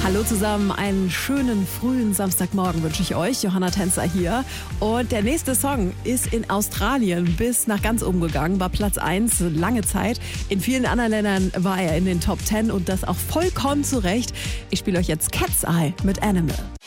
Hallo zusammen, einen schönen frühen Samstagmorgen wünsche ich euch. Johanna Tänzer hier. Und der nächste Song ist in Australien bis nach ganz oben gegangen, war Platz 1 lange Zeit. In vielen anderen Ländern war er in den Top 10 und das auch vollkommen zu Recht. Ich spiele euch jetzt Cat's Eye mit Animal.